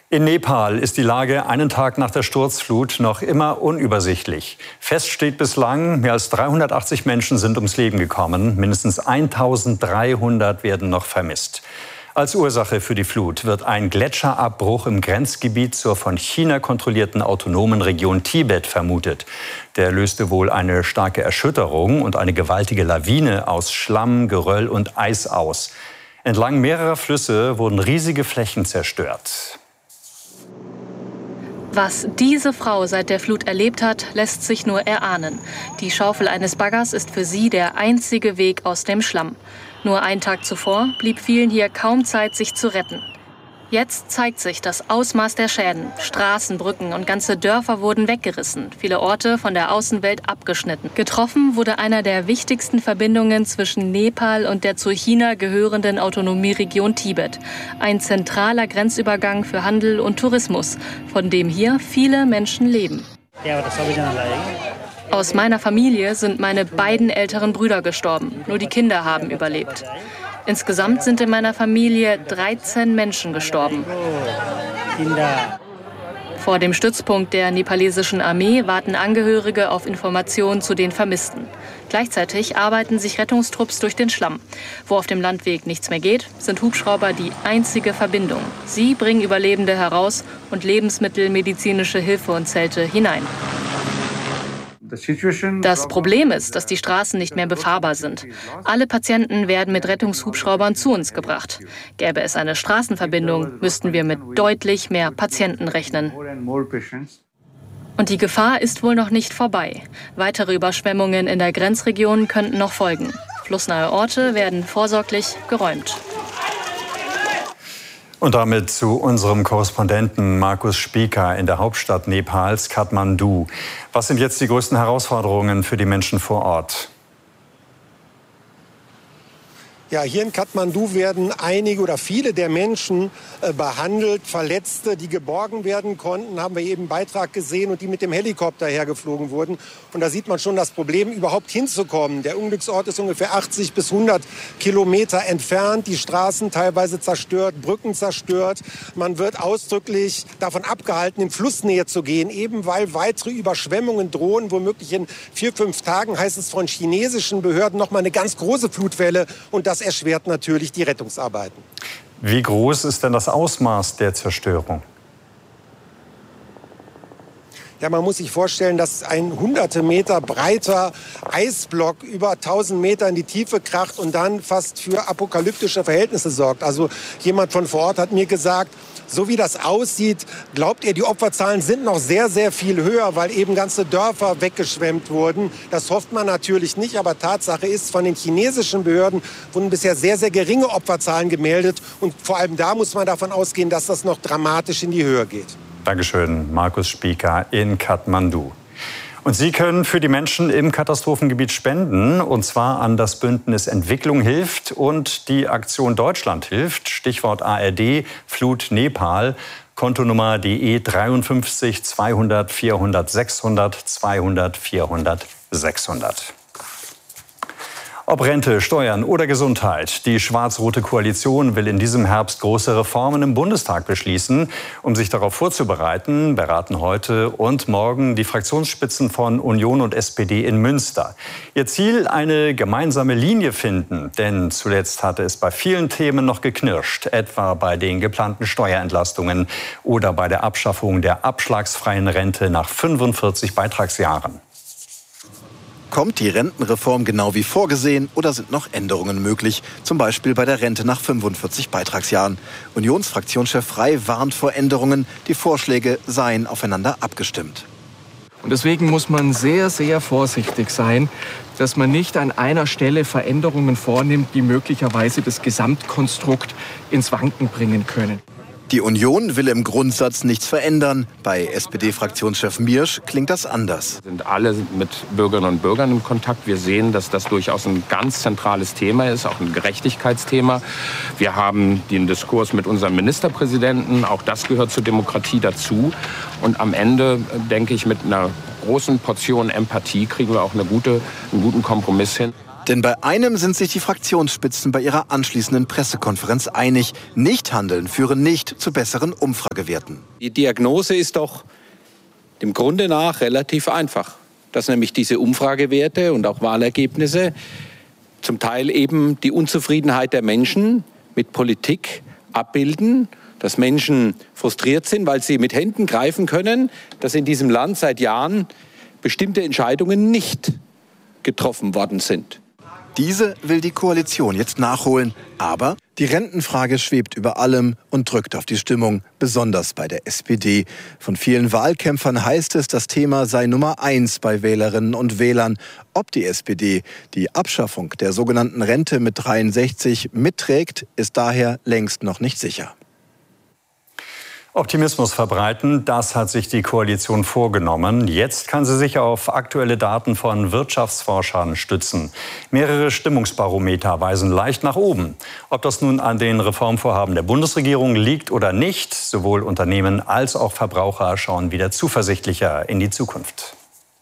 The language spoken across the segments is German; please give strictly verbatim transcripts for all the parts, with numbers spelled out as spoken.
In Nepal ist die Lage einen Tag nach der Sturzflut noch immer unübersichtlich. Fest steht bislang, mehr als dreihundertachtzig Menschen sind ums Leben gekommen. Mindestens eintausenddreihundert werden noch vermisst. Als Ursache für die Flut wird ein Gletscherabbruch im Grenzgebiet zur von China kontrollierten autonomen Region Tibet vermutet. Der löste wohl eine starke Erschütterung und eine gewaltige Lawine aus Schlamm, Geröll und Eis aus. Entlang mehrerer Flüsse wurden riesige Flächen zerstört. Was diese Frau seit der Flut erlebt hat, lässt sich nur erahnen. Die Schaufel eines Baggers ist für sie der einzige Weg aus dem Schlamm. Nur einen Tag zuvor blieb vielen hier kaum Zeit, sich zu retten. Jetzt zeigt sich das Ausmaß der Schäden. Straßen, Brücken und ganze Dörfer wurden weggerissen, viele Orte von der Außenwelt abgeschnitten. Getroffen wurde einer der wichtigsten Verbindungen zwischen Nepal und der zu China gehörenden Autonomieregion Tibet. Ein zentraler Grenzübergang für Handel und Tourismus, von dem hier viele Menschen leben. Aus meiner Familie sind meine beiden älteren Brüder gestorben. Nur die Kinder haben überlebt. Insgesamt sind in meiner Familie dreizehn Menschen gestorben. Vor dem Stützpunkt der nepalesischen Armee warten Angehörige auf Informationen zu den Vermissten. Gleichzeitig arbeiten sich Rettungstrupps durch den Schlamm. Wo auf dem Landweg nichts mehr geht, sind Hubschrauber die einzige Verbindung. Sie bringen Überlebende heraus und Lebensmittel, medizinische Hilfe und Zelte hinein. Das Problem ist, dass die Straßen nicht mehr befahrbar sind. Alle Patienten werden mit Rettungshubschraubern zu uns gebracht. Gäbe es eine Straßenverbindung, müssten wir mit deutlich mehr Patienten rechnen. Und die Gefahr ist wohl noch nicht vorbei. Weitere Überschwemmungen in der Grenzregion könnten noch folgen. Flussnahe Orte werden vorsorglich geräumt. Und damit zu unserem Korrespondenten Markus Spieker in der Hauptstadt Nepals, Kathmandu. Was sind jetzt die größten Herausforderungen für die Menschen vor Ort? Ja, hier in Kathmandu werden einige oder viele der Menschen äh, behandelt. Verletzte, die geborgen werden konnten, haben wir eben einen Beitrag gesehen und die mit dem Helikopter hergeflogen wurden. Und da sieht man schon das Problem, überhaupt hinzukommen. Der Unglücksort ist ungefähr achtzig bis hundert Kilometer entfernt. Die Straßen teilweise zerstört, Brücken zerstört. Man wird ausdrücklich davon abgehalten, in Flussnähe zu gehen, eben weil weitere Überschwemmungen drohen. Womöglich in vier, fünf Tagen, heißt es von chinesischen Behörden, noch mal eine ganz große Flutwelle. Und das erschwert natürlich die Rettungsarbeiten. Wie groß ist denn das Ausmaß der Zerstörung? Ja, man muss sich vorstellen, dass ein hunderte Meter breiter Eisblock über tausend Meter in die Tiefe kracht und dann fast für apokalyptische Verhältnisse sorgt. Also jemand von vor Ort hat mir gesagt, so wie das aussieht, glaubt er, die Opferzahlen sind noch sehr, sehr viel höher, weil eben ganze Dörfer weggeschwemmt wurden. Das hofft man natürlich nicht, aber Tatsache ist, von den chinesischen Behörden wurden bisher sehr, sehr geringe Opferzahlen gemeldet. Und vor allem da muss man davon ausgehen, dass das noch dramatisch in die Höhe geht. Dankeschön, Markus Spieker in Kathmandu. Und Sie können für die Menschen im Katastrophengebiet spenden, und zwar an das Bündnis Entwicklung hilft und die Aktion Deutschland hilft. Stichwort A R D, Flut Nepal, Kontonummer D E dreiundfünfzig zweihundert vierhundert sechshundert zweihundert vierhundert sechshundert. Ob Rente, Steuern oder Gesundheit, die schwarz-rote Koalition will in diesem Herbst große Reformen im Bundestag beschließen. Um sich darauf vorzubereiten, beraten heute und morgen die Fraktionsspitzen von Union und S P D in Münster. Ihr Ziel, eine gemeinsame Linie finden, denn zuletzt hatte es bei vielen Themen noch geknirscht, etwa bei den geplanten Steuerentlastungen oder bei der Abschaffung der abschlagsfreien Rente nach fünfundvierzig Beitragsjahren. Kommt die Rentenreform genau wie vorgesehen oder sind noch Änderungen möglich? Zum Beispiel bei der Rente nach fünfundvierzig Beitragsjahren. Unionsfraktionschef Frey warnt vor Änderungen. Die Vorschläge seien aufeinander abgestimmt. Und deswegen muss man sehr, sehr vorsichtig sein, dass man nicht an einer Stelle Veränderungen vornimmt, die möglicherweise das Gesamtkonstrukt ins Wanken bringen können. Die Union will im Grundsatz nichts verändern. Bei S P D-Fraktionschef Miersch klingt das anders. Wir sind alle mit Bürgerinnen und Bürgern im Kontakt. Wir sehen, dass das durchaus ein ganz zentrales Thema ist, auch ein Gerechtigkeitsthema. Wir haben den Diskurs mit unserem Ministerpräsidenten. Auch das gehört zur Demokratie dazu. Und am Ende, denke ich, mit einer großen Portion Empathie kriegen wir auch eine gute, einen guten Kompromiss hin. Denn bei einem sind sich die Fraktionsspitzen bei ihrer anschließenden Pressekonferenz einig. Nichthandeln führe nicht zu besseren Umfragewerten. Die Diagnose ist doch dem Grunde nach relativ einfach. Dass nämlich diese Umfragewerte und auch Wahlergebnisse zum Teil eben die Unzufriedenheit der Menschen mit Politik abbilden. Dass Menschen frustriert sind, weil sie mit Händen greifen können, dass in diesem Land seit Jahren bestimmte Entscheidungen nicht getroffen worden sind. Diese will die Koalition jetzt nachholen. Aber die Rentenfrage schwebt über allem und drückt auf die Stimmung, besonders bei der S P D. Von vielen Wahlkämpfern heißt es, das Thema sei Nummer eins bei Wählerinnen und Wählern. Ob die S P D die Abschaffung der sogenannten Rente mit dreiundsechzig mitträgt, ist daher längst noch nicht sicher. Optimismus verbreiten, das hat sich die Koalition vorgenommen. Jetzt kann sie sich auf aktuelle Daten von Wirtschaftsforschern stützen. Mehrere Stimmungsbarometer weisen leicht nach oben. Ob das nun an den Reformvorhaben der Bundesregierung liegt oder nicht, sowohl Unternehmen als auch Verbraucher schauen wieder zuversichtlicher in die Zukunft.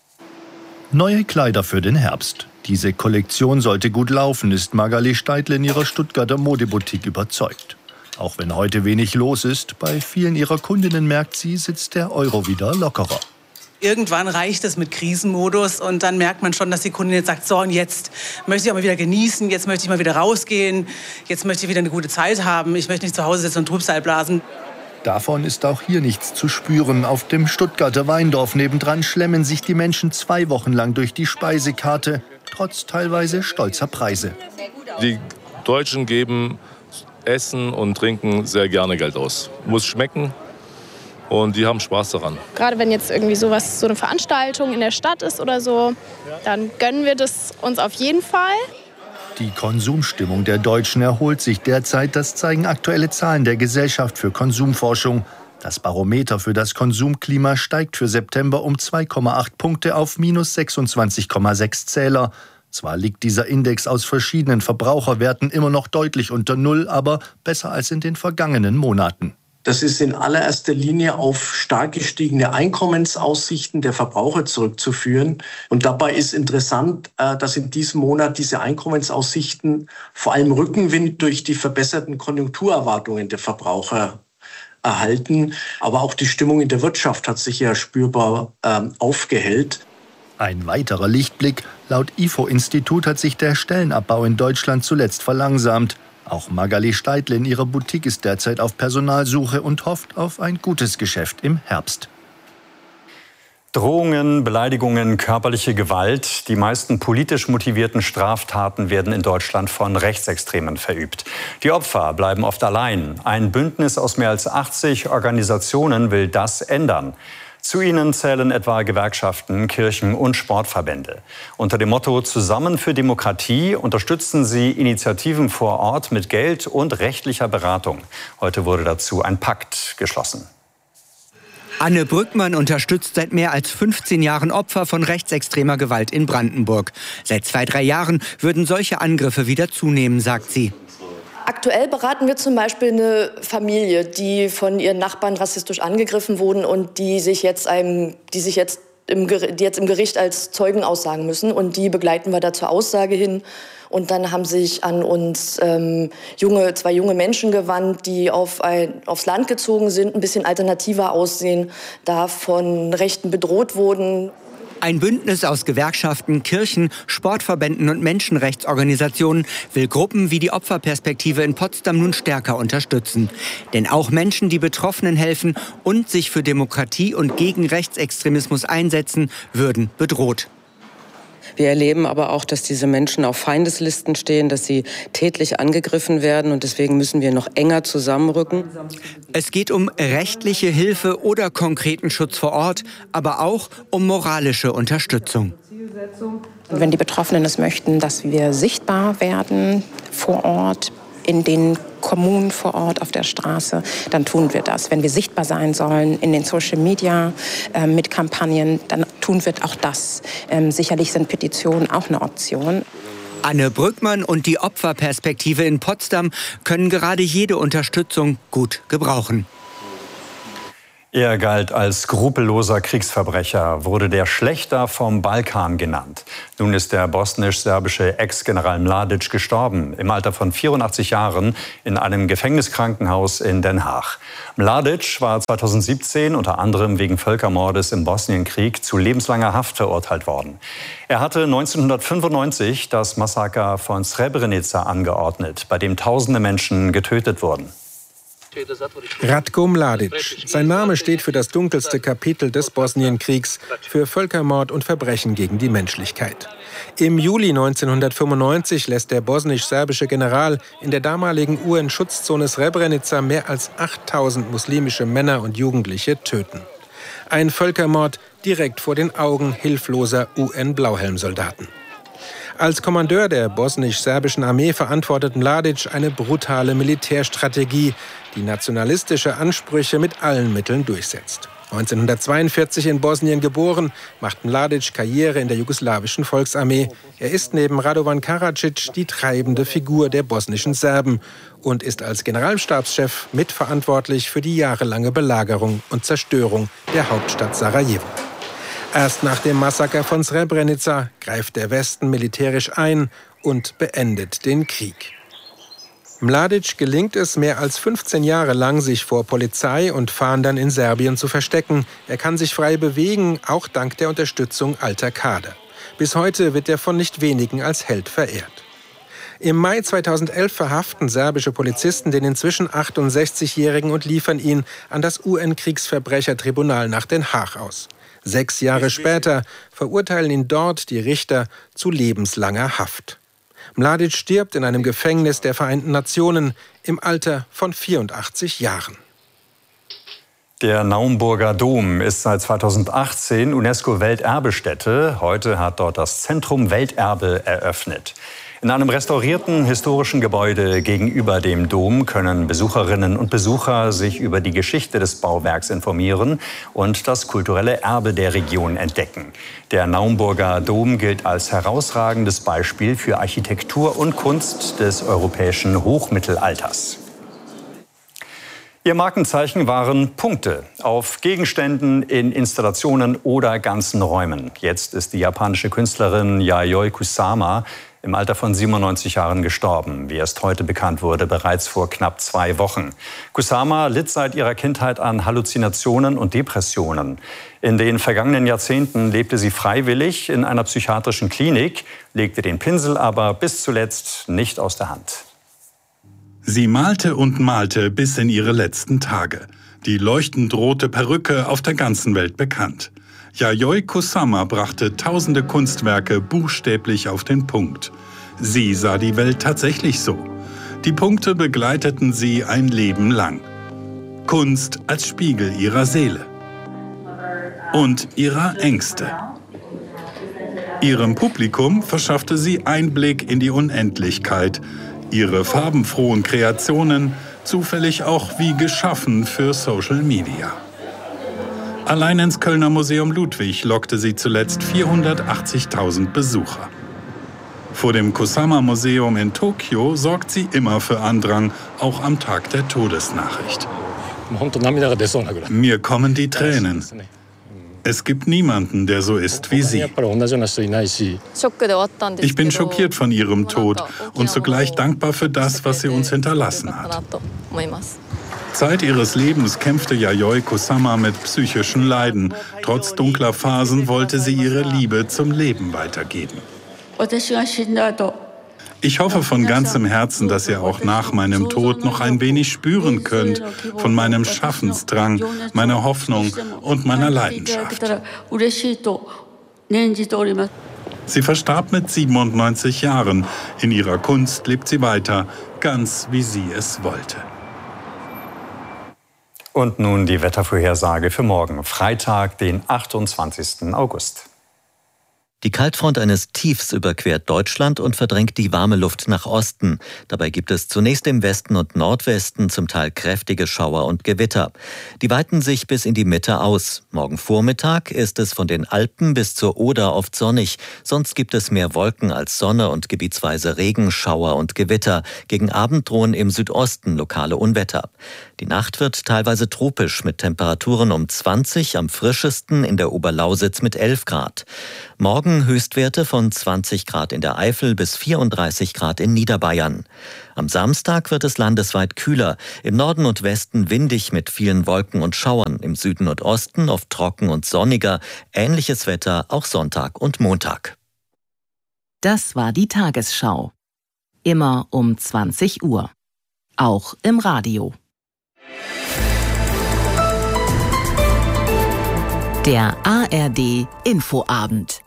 Neue Kleider für den Herbst. Diese Kollektion sollte gut laufen, ist Magali Steidl in ihrer Stuttgarter Modeboutique überzeugt. Auch wenn heute wenig los ist, bei vielen ihrer Kundinnen merkt sie, sitzt der Euro wieder lockerer. Irgendwann reicht es mit Krisenmodus und dann merkt man schon, dass die Kundin jetzt sagt, so und jetzt möchte ich auch mal wieder genießen, jetzt möchte ich mal wieder rausgehen, jetzt möchte ich wieder eine gute Zeit haben, ich möchte nicht zu Hause sitzen und Trübsal blasen. Davon ist auch hier nichts zu spüren. Auf dem Stuttgarter Weindorf nebendran schlemmen sich die Menschen zwei Wochen lang durch die Speisekarte, trotz teilweise stolzer Preise. Die Deutschen geben Essen und Trinken sehr gerne Geld aus. Muss schmecken und die haben Spaß daran. Gerade wenn jetzt irgendwie sowas, so eine Veranstaltung in der Stadt ist oder so, dann gönnen wir das uns auf jeden Fall. Die Konsumstimmung der Deutschen erholt sich derzeit. Das zeigen aktuelle Zahlen der Gesellschaft für Konsumforschung. Das Barometer für das Konsumklima steigt für September um zwei Komma acht Punkte auf minus sechsundzwanzig Komma sechs Zähler. Zwar liegt dieser Index aus verschiedenen Verbraucherwerten immer noch deutlich unter Null, aber besser als in den vergangenen Monaten. Das ist in allererster Linie auf stark gestiegene Einkommensaussichten der Verbraucher zurückzuführen. Und dabei ist interessant, dass in diesem Monat diese Einkommensaussichten vor allem Rückenwind durch die verbesserten Konjunkturerwartungen der Verbraucher erhalten. Aber auch die Stimmung in der Wirtschaft hat sich ja spürbar ähm, aufgehellt. Ein weiterer Lichtblick: Laut I F O-Institut hat sich der Stellenabbau in Deutschland zuletzt verlangsamt. Auch Magali Steidl in ihrer Boutique ist derzeit auf Personalsuche und hofft auf ein gutes Geschäft im Herbst. Drohungen, Beleidigungen, körperliche Gewalt. Die meisten politisch motivierten Straftaten werden in Deutschland von Rechtsextremen verübt. Die Opfer bleiben oft allein. Ein Bündnis aus mehr als achtzig Organisationen will das ändern. Zu ihnen zählen etwa Gewerkschaften, Kirchen und Sportverbände. Unter dem Motto Zusammen für Demokratie unterstützen sie Initiativen vor Ort mit Geld und rechtlicher Beratung. Heute wurde dazu ein Pakt geschlossen. Anne Brückmann unterstützt seit mehr als fünfzehn Jahren Opfer von rechtsextremer Gewalt in Brandenburg. Seit zwei, drei Jahren würden solche Angriffe wieder zunehmen, sagt sie. Aktuell beraten wir zum Beispiel eine Familie, die von ihren Nachbarn rassistisch angegriffen wurden und die sich jetzt, einem, die sich jetzt, im, die jetzt im Gericht als Zeugen aussagen müssen. Und die begleiten wir da zur Aussage hin. Und dann haben sich an uns ähm, junge, zwei junge Menschen gewandt, die auf ein, aufs Land gezogen sind, ein bisschen alternativer aussehen, da von Rechten bedroht wurden. Ein Bündnis aus Gewerkschaften, Kirchen, Sportverbänden und Menschenrechtsorganisationen will Gruppen wie die Opferperspektive in Potsdam nun stärker unterstützen. Denn auch Menschen, die Betroffenen helfen und sich für Demokratie und gegen Rechtsextremismus einsetzen, würden bedroht. Wir erleben aber auch, dass diese Menschen auf Feindeslisten stehen, dass sie tätlich angegriffen werden und deswegen müssen wir noch enger zusammenrücken. Es geht um rechtliche Hilfe oder konkreten Schutz vor Ort, aber auch um moralische Unterstützung. Und wenn die Betroffenen es möchten, dass wir sichtbar werden vor Ort, in den Kommunen vor Ort auf der Straße, dann tun wir das. Wenn wir sichtbar sein sollen in den Social Media äh, mit Kampagnen, dann tun wir auch das. Ähm, sicherlich sind Petitionen auch eine Option. Anne Brückmann und die Opferperspektive in Potsdam können gerade jede Unterstützung gut gebrauchen. Er galt als skrupelloser Kriegsverbrecher, wurde der Schlächter vom Balkan genannt. Nun ist der bosnisch-serbische Ex-General Mladic gestorben, im Alter von vierundachtzig Jahren, in einem Gefängniskrankenhaus in Den Haag. Mladic war zweitausendsiebzehn unter anderem wegen Völkermordes im Bosnienkrieg zu lebenslanger Haft verurteilt worden. Er hatte neunzehnhundertfünfundneunzig das Massaker von Srebrenica angeordnet, bei dem tausende Menschen getötet wurden. Ratko Mladic. Sein Name steht für das dunkelste Kapitel des Bosnienkriegs, für Völkermord und Verbrechen gegen die Menschlichkeit. Im Juli neunzehnhundertfünfundneunzig lässt der bosnisch-serbische General in der damaligen U N-Schutzzone Srebrenica mehr als achttausend muslimische Männer und Jugendliche töten. Ein Völkermord direkt vor den Augen hilfloser U N-Blauhelmsoldaten. Als Kommandeur der bosnisch-serbischen Armee verantwortet Mladic eine brutale Militärstrategie, die nationalistische Ansprüche mit allen Mitteln durchsetzt. neunzehnhundertzweiundvierzig in Bosnien geboren, macht Mladic Karriere in der jugoslawischen Volksarmee. Er ist neben Radovan Karadzic die treibende Figur der bosnischen Serben und ist als Generalstabschef mitverantwortlich für die jahrelange Belagerung und Zerstörung der Hauptstadt Sarajevo. Erst nach dem Massaker von Srebrenica greift der Westen militärisch ein und beendet den Krieg. Mladic gelingt es mehr als fünfzehn Jahre lang, sich vor Polizei und Fahndern in Serbien zu verstecken. Er kann sich frei bewegen, auch dank der Unterstützung alter Kader. Bis heute wird er von nicht wenigen als Held verehrt. Im Mai zweitausendelf verhaften serbische Polizisten den inzwischen achtundsechzigjährigen und liefern ihn an das U N-Kriegsverbrechertribunal nach Den Haag aus. Sechs Jahre später verurteilen ihn dort die Richter zu lebenslanger Haft. Mladic stirbt in einem Gefängnis der Vereinten Nationen im Alter von vierundachtzig Jahren. Der Naumburger Dom ist seit zweitausendachtzehn UNESCO-Welterbestätte. Heute hat dort das Zentrum Welterbe eröffnet. In einem restaurierten historischen Gebäude gegenüber dem Dom können Besucherinnen und Besucher sich über die Geschichte des Bauwerks informieren und das kulturelle Erbe der Region entdecken. Der Naumburger Dom gilt als herausragendes Beispiel für Architektur und Kunst des europäischen Hochmittelalters. Ihr Markenzeichen waren Punkte auf Gegenständen, in Installationen oder ganzen Räumen. Jetzt ist die japanische Künstlerin Yayoi Kusama im Alter von siebenundneunzig Jahren gestorben, wie erst heute bekannt wurde, bereits vor knapp zwei Wochen. Kusama litt seit ihrer Kindheit an Halluzinationen und Depressionen. In den vergangenen Jahrzehnten lebte sie freiwillig in einer psychiatrischen Klinik, legte den Pinsel aber bis zuletzt nicht aus der Hand. Sie malte und malte bis in ihre letzten Tage. Die leuchtend rote Perücke auf der ganzen Welt bekannt. Yayoi Kusama brachte tausende Kunstwerke buchstäblich auf den Punkt. Sie sah die Welt tatsächlich so. Die Punkte begleiteten sie ein Leben lang. Kunst als Spiegel ihrer Seele und ihrer Ängste. Ihrem Publikum verschaffte sie Einblick in die Unendlichkeit. Ihre farbenfrohen Kreationen zufällig auch wie geschaffen für Social Media. Allein ins Kölner Museum Ludwig lockte sie zuletzt vierhundertachtzigtausend Besucher. Vor dem Kusama-Museum in Tokio sorgt sie immer für Andrang, auch am Tag der Todesnachricht. Mir kommen die Tränen. Es gibt niemanden, der so ist wie sie. Ich bin schockiert von ihrem Tod und zugleich dankbar für das, was sie uns hinterlassen hat. Zeit ihres Lebens kämpfte Yayoi Kusama mit psychischen Leiden. Trotz dunkler Phasen wollte sie ihre Liebe zum Leben weitergeben. Ich hoffe von ganzem Herzen, dass ihr auch nach meinem Tod noch ein wenig spüren könnt von meinem Schaffensdrang, meiner Hoffnung und meiner Leidenschaft. Sie verstarb mit siebenundneunzig Jahren. In ihrer Kunst lebt sie weiter, ganz wie sie es wollte. Und nun die Wettervorhersage für morgen, Freitag, den achtundzwanzigsten August. Die Kaltfront eines Tiefs überquert Deutschland und verdrängt die warme Luft nach Osten. Dabei gibt es zunächst im Westen und Nordwesten zum Teil kräftige Schauer und Gewitter. Die weiten sich bis in die Mitte aus. Morgen Vormittag ist es von den Alpen bis zur Oder oft sonnig. Sonst gibt es mehr Wolken als Sonne und gebietsweise Regen, Schauer und Gewitter. Gegen Abend drohen im Südosten lokale Unwetter. Die Nacht wird teilweise tropisch mit Temperaturen um zwanzig, am frischesten in der Oberlausitz mit elf Grad. Morgen Höchstwerte von zwanzig Grad in der Eifel bis vierunddreißig Grad in Niederbayern. Am Samstag wird es landesweit kühler, im Norden und Westen windig mit vielen Wolken und Schauern, im Süden und Osten oft trocken und sonniger. Ähnliches Wetter auch Sonntag und Montag. Das war die Tagesschau. Immer um zwanzig Uhr. Auch im Radio. Der A R D Infoabend.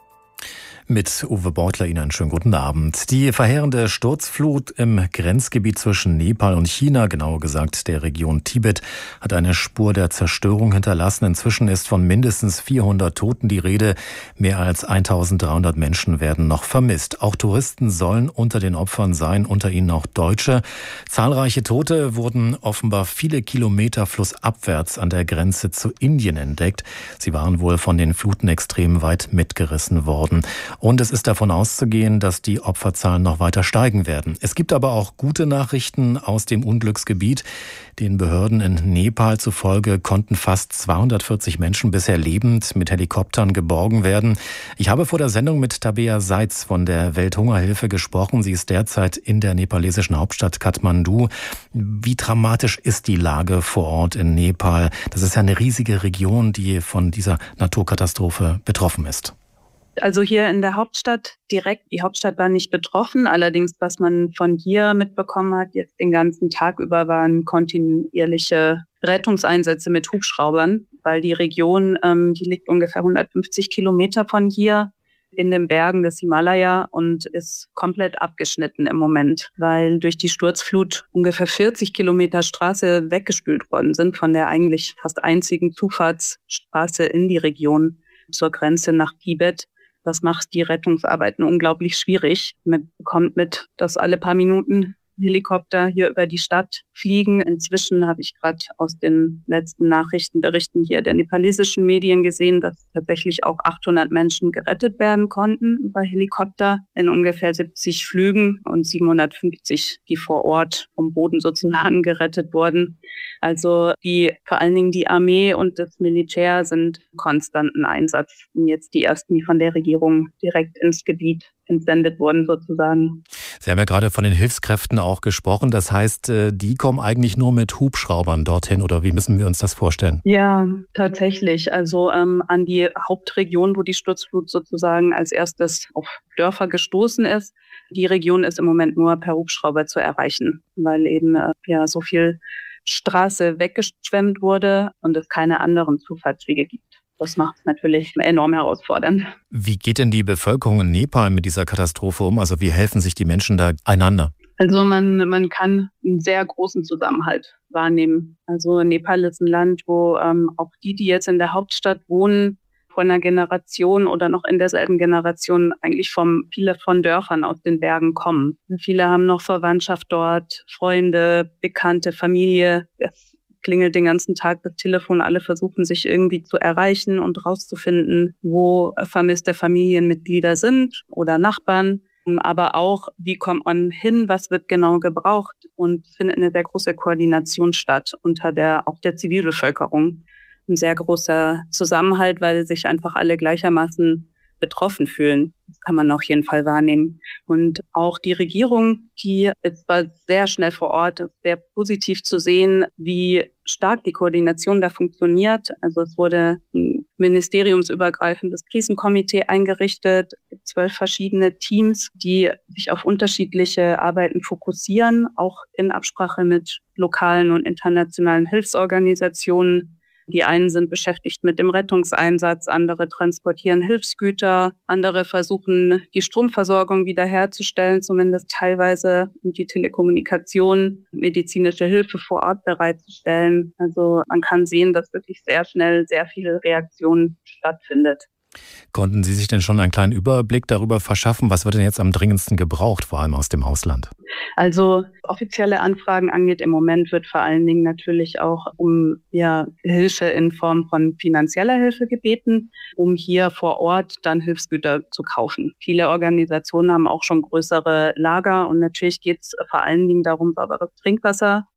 Mit Uwe Beutler Ihnen einen schönen guten Abend. Die verheerende Sturzflut im Grenzgebiet zwischen Nepal und China, genauer gesagt der Region Tibet, hat eine Spur der Zerstörung hinterlassen. Inzwischen ist von mindestens vierhundert Toten die Rede. Mehr als eintausenddreihundert Menschen werden noch vermisst. Auch Touristen sollen unter den Opfern sein, unter ihnen auch Deutsche. Zahlreiche Tote wurden offenbar viele Kilometer flussabwärts an der Grenze zu Indien entdeckt. Sie waren wohl von den Fluten extrem weit mitgerissen worden. Und es ist davon auszugehen, dass die Opferzahlen noch weiter steigen werden. Es gibt aber auch gute Nachrichten aus dem Unglücksgebiet. Den Behörden in Nepal zufolge konnten fast zweihundertvierzig Menschen bisher lebend mit Helikoptern geborgen werden. Ich habe vor der Sendung mit Tabea Seitz von der Welthungerhilfe gesprochen. Sie ist derzeit in der nepalesischen Hauptstadt Kathmandu. Wie dramatisch ist die Lage vor Ort in Nepal? Das ist ja eine riesige Region, die von dieser Naturkatastrophe betroffen ist. Also hier in der Hauptstadt direkt, die Hauptstadt war nicht betroffen. Allerdings, was man von hier mitbekommen hat, jetzt den ganzen Tag über waren kontinuierliche Rettungseinsätze mit Hubschraubern, weil die Region, ähm, die liegt ungefähr hundertfünfzig Kilometer von hier in den Bergen des Himalaya und ist komplett abgeschnitten im Moment, weil durch die Sturzflut ungefähr vierzig Kilometer Straße weggespült worden sind von der eigentlich fast einzigen Zufahrtsstraße in die Region zur Grenze nach Tibet. Das macht die Rettungsarbeiten unglaublich schwierig. Man bekommt mit, dass alle paar Minuten Helikopter hier über die Stadt fliegen. Inzwischen habe ich gerade aus den letzten Nachrichtenberichten hier der nepalesischen Medien gesehen, dass tatsächlich auch achthundert Menschen gerettet werden konnten über Helikopter in ungefähr siebzig Flügen und siebenhundertfünfzig, die vor Ort vom Boden sozusagen gerettet wurden. Also die, vor allen Dingen die Armee und das Militär sind konstanten Einsatz. Und jetzt die ersten, die von der Regierung direkt ins Gebiet entsendet wurden sozusagen. Sie haben ja gerade von den Hilfskräften auch gesprochen. Das heißt, die kommen eigentlich nur mit Hubschraubern dorthin oder wie müssen wir uns das vorstellen? Ja, tatsächlich. Also ähm, an die Hauptregion, wo die Sturzflut sozusagen als erstes auf Dörfer gestoßen ist. Die Region ist im Moment nur per Hubschrauber zu erreichen, weil eben äh, ja so viel Straße weggeschwemmt wurde und es keine anderen Zufahrtswege gibt. Das macht es natürlich enorm herausfordernd. Wie geht denn die Bevölkerung in Nepal mit dieser Katastrophe um? Also wie helfen sich die Menschen da einander? Also man, man kann einen sehr großen Zusammenhalt wahrnehmen. Also Nepal ist ein Land, wo ähm, auch die, die jetzt in der Hauptstadt wohnen, von einer Generation oder noch in derselben Generation eigentlich vom, viele von Dörfern aus den Bergen kommen. Viele haben noch Verwandtschaft dort, Freunde, Bekannte, Familie. Es klingelt den ganzen Tag das Telefon. Alle versuchen sich irgendwie zu erreichen und rauszufinden, wo vermisste Familienmitglieder sind oder Nachbarn. Aber auch, wie kommt man hin, was wird genau gebraucht, und findet eine sehr große Koordination statt unter der, auch der Zivilbevölkerung. Ein sehr großer Zusammenhalt, weil sich einfach alle gleichermaßen betroffen fühlen. Das kann man auf jeden Fall wahrnehmen. Und auch die Regierung, die ist war sehr schnell vor Ort, sehr positiv zu sehen, wie stark die Koordination da funktioniert. Also es wurde ein ministeriumsübergreifendes Krisenkomitee eingerichtet, es gibt zwölf verschiedene Teams, die sich auf unterschiedliche Arbeiten fokussieren, auch in Absprache mit lokalen und internationalen Hilfsorganisationen. Die einen sind beschäftigt mit dem Rettungseinsatz, andere transportieren Hilfsgüter, andere versuchen, die Stromversorgung wiederherzustellen, zumindest teilweise, und die Telekommunikation, medizinische Hilfe vor Ort bereitzustellen. Also man kann sehen, dass wirklich sehr schnell sehr viele Reaktionen stattfindet. Konnten Sie sich denn schon einen kleinen Überblick darüber verschaffen, was wird denn jetzt am dringendsten gebraucht, vor allem aus dem Ausland? Also offizielle Anfragen angeht, im Moment wird vor allen Dingen natürlich auch um ja, Hilfe in Form von finanzieller Hilfe gebeten, um hier vor Ort dann Hilfsgüter zu kaufen. Viele Organisationen haben auch schon größere Lager und natürlich geht es vor allen Dingen darum, sauberes Trinkwasser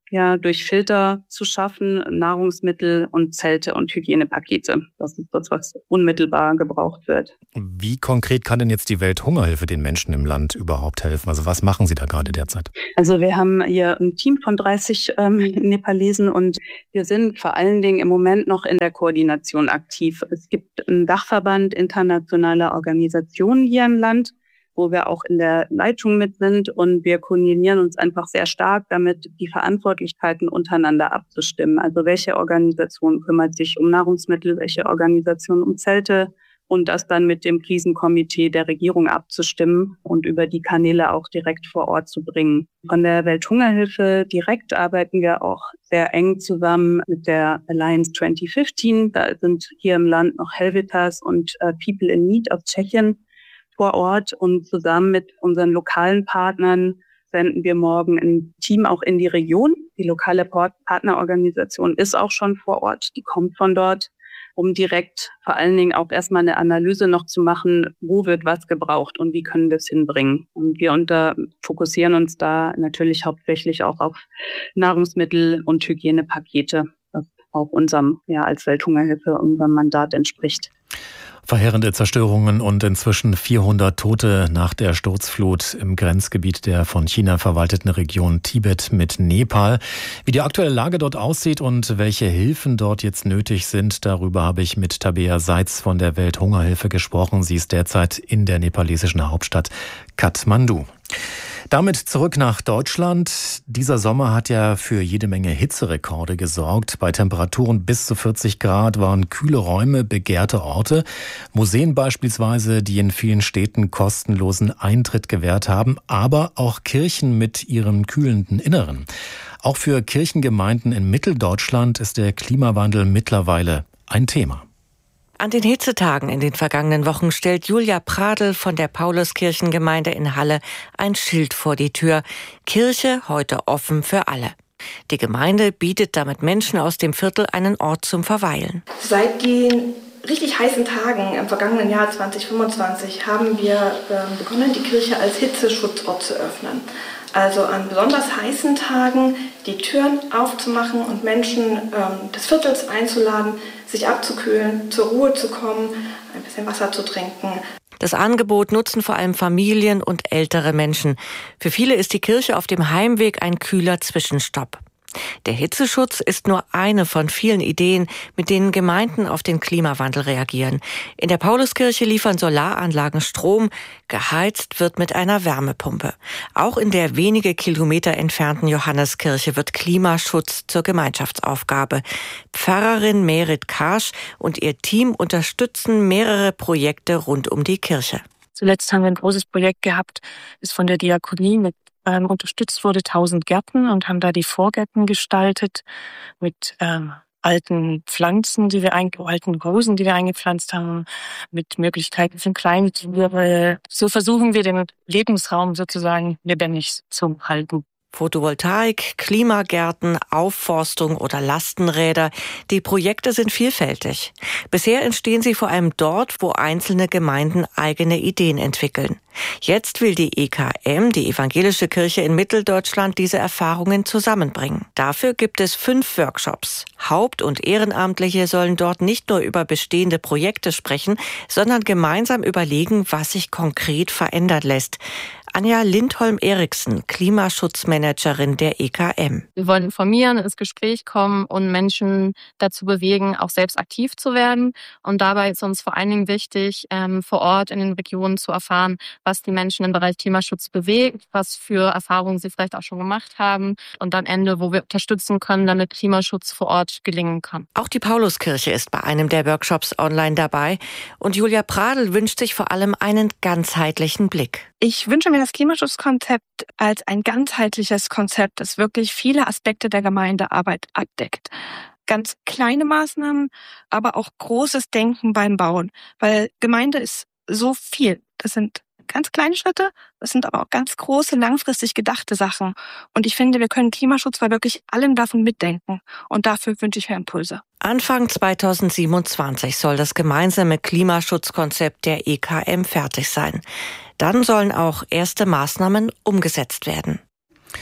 ja, durch Filter zu schaffen, Nahrungsmittel und Zelte und Hygienepakete. Das ist das, was unmittelbar gebraucht wird. Wie konkret kann denn jetzt die Welthungerhilfe den Menschen im Land überhaupt helfen? Also was machen Sie da gerade derzeit? Also wir haben hier ein Team von dreißig ähm, Nepalesen und wir sind vor allen Dingen im Moment noch in der Koordination aktiv. Es gibt einen Dachverband internationaler Organisationen hier im Land, wo wir auch in der Leitung mit sind und wir koordinieren uns einfach sehr stark damit, die Verantwortlichkeiten untereinander abzustimmen. Also welche Organisation kümmert sich um Nahrungsmittel, welche Organisation um Zelte und das dann mit dem Krisenkomitee der Regierung abzustimmen und über die Kanäle auch direkt vor Ort zu bringen. Von der Welthungerhilfe direkt arbeiten wir auch sehr eng zusammen mit der Alliance zwanzig fünfzehn. Da sind hier im Land noch Helvetas und äh, People in Need aus Tschechien vor Ort und zusammen mit unseren lokalen Partnern senden wir morgen ein Team auch in die Region. Die lokale Partnerorganisation ist auch schon vor Ort, die kommt von dort, um direkt vor allen Dingen auch erstmal eine Analyse noch zu machen, wo wird was gebraucht und wie können wir es hinbringen. Und wir unter, fokussieren uns da natürlich hauptsächlich auch auf Nahrungsmittel und Hygienepakete, was auch unserem, ja, als Welthungerhilfe unserem Mandat entspricht. Verheerende Zerstörungen und inzwischen vierhundert Tote nach der Sturzflut im Grenzgebiet der von China verwalteten Region Tibet mit Nepal. Wie die aktuelle Lage dort aussieht und welche Hilfen dort jetzt nötig sind, darüber habe ich mit Tabea Seitz von der Welthungerhilfe gesprochen. Sie ist derzeit in der nepalesischen Hauptstadt Kathmandu. Damit zurück nach Deutschland. Dieser Sommer hat ja für jede Menge Hitzerekorde gesorgt. Bei Temperaturen bis zu vierzig Grad waren kühle Räume begehrte Orte. Museen beispielsweise, die in vielen Städten kostenlosen Eintritt gewährt haben, aber auch Kirchen mit ihrem kühlenden Inneren. Auch für Kirchengemeinden in Mitteldeutschland ist der Klimawandel mittlerweile ein Thema. An den Hitzetagen in den vergangenen Wochen stellt Julia Pradl von der Pauluskirchengemeinde in Halle ein Schild vor die Tür. Kirche heute offen für alle. Die Gemeinde bietet damit Menschen aus dem Viertel einen Ort zum Verweilen. Seit den richtig heißen Tagen im vergangenen Jahr zwanzig fünfundzwanzig haben wir äh, begonnen, die Kirche als Hitzeschutzort zu öffnen. Also an besonders heißen Tagen die Türen aufzumachen und Menschen ähm, des Viertels einzuladen, sich abzukühlen, zur Ruhe zu kommen, ein bisschen Wasser zu trinken. Das Angebot nutzen vor allem Familien und ältere Menschen. Für viele ist die Kirche auf dem Heimweg ein kühler Zwischenstopp. Der Hitzeschutz ist nur eine von vielen Ideen, mit denen Gemeinden auf den Klimawandel reagieren. In der Pauluskirche liefern Solaranlagen Strom, geheizt wird mit einer Wärmepumpe. Auch in der wenige Kilometer entfernten Johanneskirche wird Klimaschutz zur Gemeinschaftsaufgabe. Pfarrerin Merit Karsch und ihr Team unterstützen mehrere Projekte rund um die Kirche. Zuletzt haben wir ein großes Projekt gehabt, das von der Diakonie mit ähm, unterstützt wurde, tausend Gärten, und haben da die Vorgärten gestaltet mit ähm, alten Pflanzen, die wir einge- alten Rosen, die wir eingepflanzt haben, mit Möglichkeiten für kleine Tiere. So versuchen wir den Lebensraum sozusagen lebendig zu halten. Photovoltaik, Klimagärten, Aufforstung oder Lastenräder. Die Projekte sind vielfältig. Bisher entstehen sie vor allem dort, wo einzelne Gemeinden eigene Ideen entwickeln. Jetzt will die E K M, die Evangelische Kirche in Mitteldeutschland, diese Erfahrungen zusammenbringen. Dafür gibt es fünf Workshops. Haupt- und Ehrenamtliche sollen dort nicht nur über bestehende Projekte sprechen, sondern gemeinsam überlegen, was sich konkret verändern lässt. Anja Lindholm-Eriksen, Klimaschutzmanagerin der E K M. Wir wollen informieren, ins Gespräch kommen und Menschen dazu bewegen, auch selbst aktiv zu werden. Und dabei ist uns vor allen Dingen wichtig, ähm, vor Ort in den Regionen zu erfahren, was die Menschen im Bereich Klimaschutz bewegt, was für Erfahrungen sie vielleicht auch schon gemacht haben und am Ende, wo wir unterstützen können, damit Klimaschutz vor Ort gelingen kann. Auch die Pauluskirche ist bei einem der Workshops online dabei. Und Julia Pradl wünscht sich vor allem einen ganzheitlichen Blick. Ich wünsche mir das Klimaschutzkonzept als ein ganzheitliches Konzept, das wirklich viele Aspekte der Gemeindearbeit abdeckt. Ganz kleine Maßnahmen, aber auch großes Denken beim Bauen. Weil Gemeinde ist so viel. Das sind ganz kleine Schritte, das sind aber auch ganz große, langfristig gedachte Sachen. Und ich finde, wir können Klimaschutz bei wirklich allem davon mitdenken. Und dafür wünsche ich mir Impulse. Anfang zweitausendsiebenundzwanzig soll das gemeinsame Klimaschutzkonzept der E K M fertig sein. Dann sollen auch erste Maßnahmen umgesetzt werden.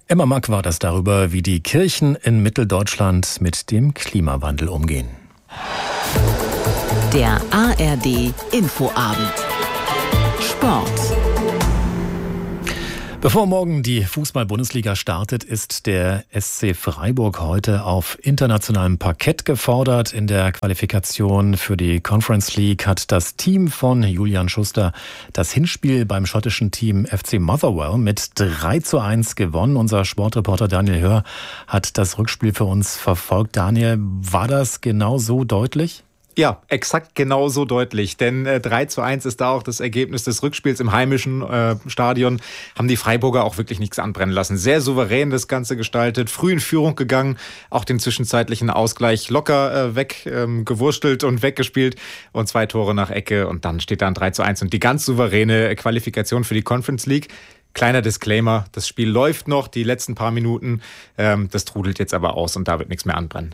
Emma Mack war das darüber, wie die Kirchen in Mitteldeutschland mit dem Klimawandel umgehen. Der A R D Infoabend. Sport. Bevor morgen die Fußball-Bundesliga startet, ist der S C Freiburg heute auf internationalem Parkett gefordert. In der Qualifikation für die Conference League hat das Team von Julian Schuster das Hinspiel beim schottischen Team F C Motherwell mit drei zu eins gewonnen. Unser Sportreporter Daniel Hör hat das Rückspiel für uns verfolgt. Daniel, war das genau so deutlich? Ja, exakt genauso deutlich, denn äh, drei zu eins ist da auch das Ergebnis des Rückspiels im heimischen äh, Stadion. Haben die Freiburger auch wirklich nichts anbrennen lassen. Sehr souverän das Ganze gestaltet, früh in Führung gegangen, auch den zwischenzeitlichen Ausgleich locker äh, weggewurstelt ähm, und weggespielt und zwei Tore nach Ecke und dann steht da ein drei zu eins und die ganz souveräne Qualifikation für die Conference League. Kleiner Disclaimer, das Spiel läuft noch, die letzten paar Minuten, ähm, das trudelt jetzt aber aus und da wird nichts mehr anbrennen.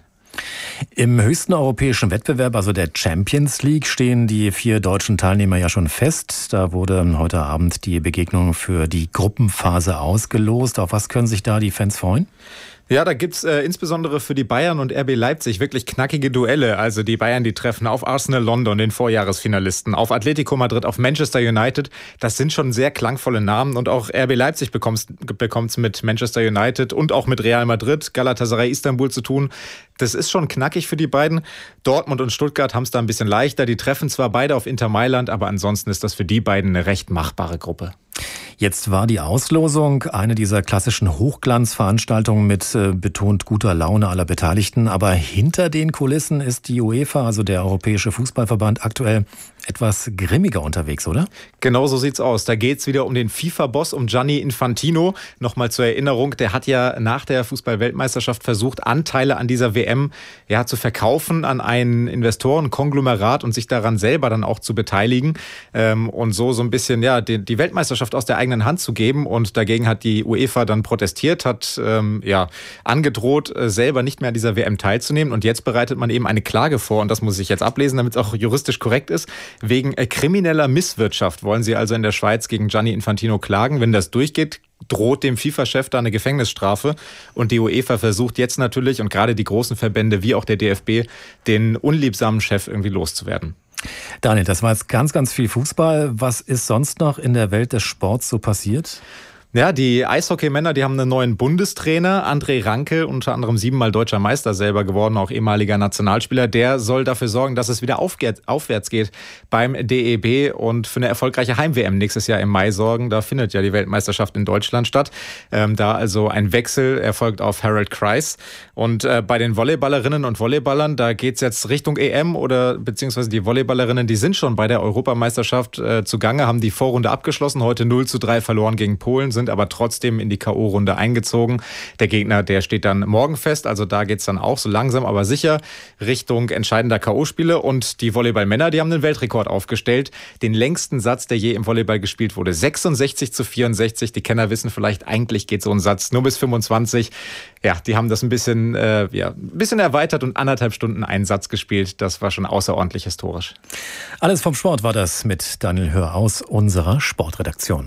Im höchsten europäischen Wettbewerb, also der Champions League, stehen die vier deutschen Teilnehmer ja schon fest. Da wurde heute Abend die Begegnung für die Gruppenphase ausgelost. Auf was können sich da die Fans freuen? Ja, da gibt's äh, insbesondere für die Bayern und R B Leipzig wirklich knackige Duelle. Also die Bayern, die treffen auf Arsenal London, den Vorjahresfinalisten, auf Atletico Madrid, auf Manchester United. Das sind schon sehr klangvolle Namen und auch R B Leipzig bekommt's, bekommt's mit Manchester United und auch mit Real Madrid, Galatasaray Istanbul zu tun. Das ist schon knackig für die beiden. Dortmund und Stuttgart haben es da ein bisschen leichter. Die treffen zwar beide auf Inter Mailand, aber ansonsten ist das für die beiden eine recht machbare Gruppe. Jetzt war die Auslosung eine dieser klassischen Hochglanzveranstaltungen mit äh, betont guter Laune aller Beteiligten. Aber hinter den Kulissen ist die UEFA, also der Europäische Fußballverband, aktuell etwas grimmiger unterwegs, oder? Genau so sieht's aus. Da geht's wieder um den FIFA-Boss, um Gianni Infantino. Nochmal zur Erinnerung, der hat ja nach der Fußball-Weltmeisterschaft versucht, Anteile an dieser W M ja, zu verkaufen an ein Investorenkonglomerat und sich daran selber dann auch zu beteiligen ähm, und so so ein bisschen ja die, die Weltmeisterschaft aus der eigenen Hand zu geben. Und dagegen hat die UEFA dann protestiert, hat ähm, ja angedroht, äh, selber nicht mehr an dieser W M teilzunehmen. Und jetzt bereitet man eben eine Klage vor und das muss ich jetzt ablesen, damit es auch juristisch korrekt ist. Wegen äh, krimineller Misswirtschaft wollen sie also in der Schweiz gegen Gianni Infantino klagen. Wenn das durchgeht, droht dem FIFA-Chef da eine Gefängnisstrafe. Und die UEFA versucht jetzt natürlich, und gerade die großen Verbände wie auch der D F B, den unliebsamen Chef irgendwie loszuwerden. Daniel, das war jetzt ganz, ganz viel Fußball. Was ist sonst noch in der Welt des Sports so passiert? Ja, die Eishockeymänner, die haben einen neuen Bundestrainer, André Ranke, unter anderem siebenmal deutscher Meister selber geworden, auch ehemaliger Nationalspieler. Der soll dafür sorgen, dass es wieder aufwärts geht beim D E B und für eine erfolgreiche Heim-W M nächstes Jahr im Mai sorgen. Da findet ja die Weltmeisterschaft in Deutschland statt. Ähm, da also ein Wechsel erfolgt auf Harold Kreis. Und äh, bei den Volleyballerinnen und Volleyballern, da geht's jetzt Richtung E M oder beziehungsweise die Volleyballerinnen, die sind schon bei der Europameisterschaft äh, zugange, haben die Vorrunde abgeschlossen, heute null zu drei verloren gegen Polen, sind aber trotzdem in die K O-Runde eingezogen. Der Gegner, der steht dann morgen fest, also da geht's dann auch so langsam, aber sicher Richtung entscheidender K O-Spiele. Und die Volleyballmänner, die haben einen Weltrekord aufgestellt, den längsten Satz, der je im Volleyball gespielt wurde, sechsundsechzig zu vierundsechzig. Die Kenner wissen vielleicht, eigentlich geht so ein Satz nur bis fünfundzwanzig. Ja, die haben das ein bisschen, äh, ja, ein bisschen erweitert und anderthalb Stunden einen Satz gespielt. Das war schon außerordentlich historisch. Alles vom Sport war das mit Daniel Hör aus unserer Sportredaktion.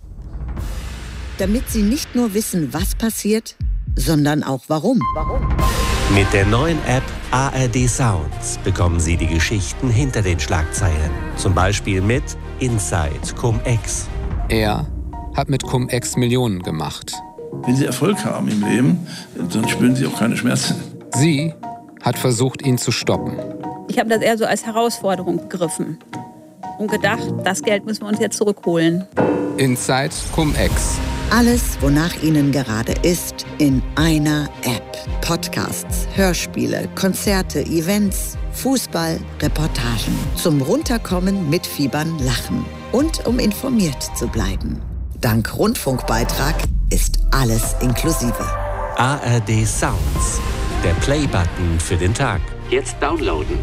Damit Sie nicht nur wissen, was passiert, sondern auch warum. Warum? Mit der neuen App A R D Sounds bekommen Sie die Geschichten hinter den Schlagzeilen. Zum Beispiel mit Inside Cum-Ex. Er hat mit Cum-Ex Millionen gemacht. Wenn Sie Erfolg haben im Leben, dann spüren Sie auch keine Schmerzen. Sie hat versucht, ihn zu stoppen. Ich habe das eher so als Herausforderung begriffen und gedacht, das Geld müssen wir uns jetzt zurückholen. Inside Cum-Ex. Alles, wonach Ihnen gerade ist, in einer App. Podcasts, Hörspiele, Konzerte, Events, Fußball, Reportagen. Zum Runterkommen, Mitfiebern, Lachen. Und um informiert zu bleiben. Dank Rundfunkbeitrag ist alles inklusive. A R D Sounds. Der Play-Button für den Tag. Jetzt downloaden.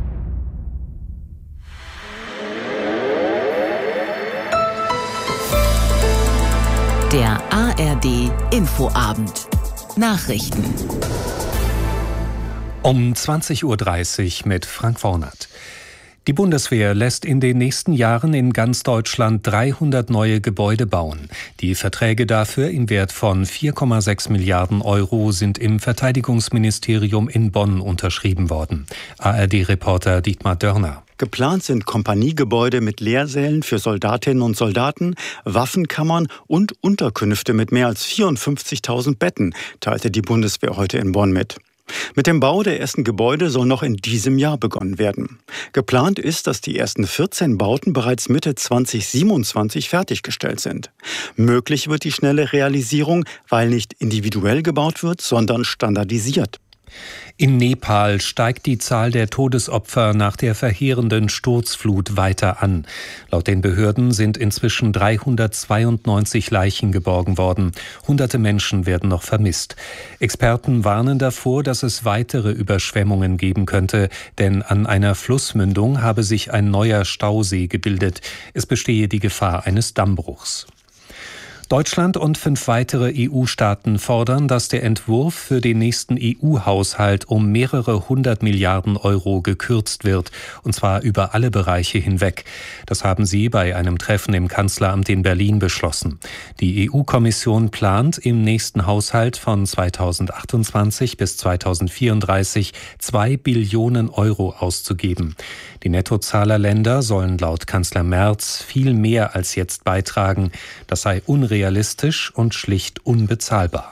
Der A R D Infoabend. Nachrichten. Um zwanzig Uhr dreißig mit Frank Wornert. Die Bundeswehr lässt in den nächsten Jahren in ganz Deutschland dreihundert neue Gebäude bauen. Die Verträge dafür im Wert von vier Komma sechs Milliarden Euro sind im Verteidigungsministerium in Bonn unterschrieben worden. A R D-Reporter Dietmar Dörner. Geplant sind Kompaniegebäude mit Lehrsälen für Soldatinnen und Soldaten, Waffenkammern und Unterkünfte mit mehr als vierundfünfzigtausend Betten, teilte die Bundeswehr heute in Bonn mit. Mit dem Bau der ersten Gebäude soll noch in diesem Jahr begonnen werden. Geplant ist, dass die ersten vierzehn Bauten bereits Mitte zweitausendsiebenundzwanzig fertiggestellt sind. Möglich wird die schnelle Realisierung, weil nicht individuell gebaut wird, sondern standardisiert. In Nepal steigt die Zahl der Todesopfer nach der verheerenden Sturzflut weiter an. Laut den Behörden sind inzwischen dreihundertzweiundneunzig Leichen geborgen worden. Hunderte Menschen werden noch vermisst. Experten warnen davor, dass es weitere Überschwemmungen geben könnte, denn an einer Flussmündung habe sich ein neuer Stausee gebildet. Es bestehe die Gefahr eines Dammbruchs. Deutschland und fünf weitere E U-Staaten fordern, dass der Entwurf für den nächsten E U-Haushalt um mehrere hundert Milliarden Euro gekürzt wird, und zwar über alle Bereiche hinweg. Das haben sie bei einem Treffen im Kanzleramt in Berlin beschlossen. Die E U-Kommission plant, im nächsten Haushalt von zweitausendachtundzwanzig bis zweitausendvierunddreißig zwei Billionen Euro auszugeben. Die Nettozahlerländer sollen laut Kanzler Merz viel mehr als jetzt beitragen. Das sei unrealistisch und schlicht unbezahlbar.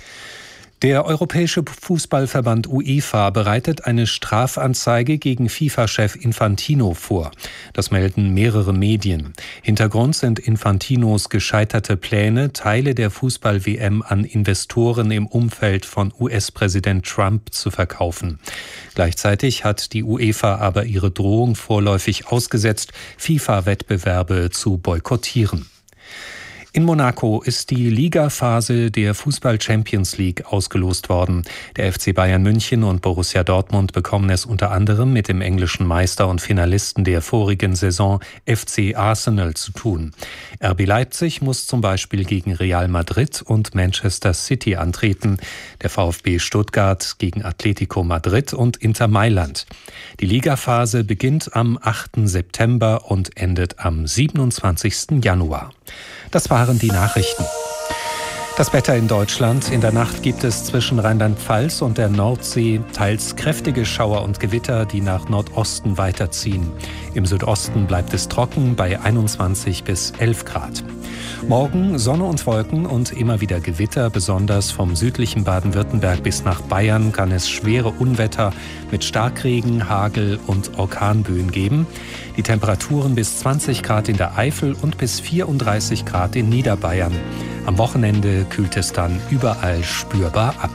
Der Europäische Fußballverband UEFA bereitet eine Strafanzeige gegen FIFA-Chef Infantino vor. Das melden mehrere Medien. Hintergrund sind Infantinos gescheiterte Pläne, Teile der Fußball-W M an Investoren im Umfeld von U S-Präsident Trump zu verkaufen. Gleichzeitig hat die UEFA aber ihre Drohung vorläufig ausgesetzt, FIFA-Wettbewerbe zu boykottieren. In Monaco ist die Ligaphase der Fußball-Champions League ausgelost worden. Der F C Bayern München und Borussia Dortmund bekommen es unter anderem mit dem englischen Meister und Finalisten der vorigen Saison F C Arsenal zu tun. R B Leipzig muss zum Beispiel gegen Real Madrid und Manchester City antreten. Der VfB Stuttgart gegen Atletico Madrid und Inter Mailand. Die Ligaphase beginnt am achten September und endet am siebenundzwanzigsten Januar. Das waren die Nachrichten. Das Wetter in Deutschland. In der Nacht gibt es zwischen Rheinland-Pfalz und der Nordsee teils kräftige Schauer und Gewitter, die nach Nordosten weiterziehen. Im Südosten bleibt es trocken bei einundzwanzig bis elf Grad. Morgen Sonne und Wolken und immer wieder Gewitter. Besonders vom südlichen Baden-Württemberg bis nach Bayern kann es schwere Unwetter mit Starkregen, Hagel und Orkanböen geben. Die Temperaturen bis zwanzig Grad in der Eifel und bis vierunddreißig Grad in Niederbayern. Am Wochenende kühlt es dann überall spürbar ab.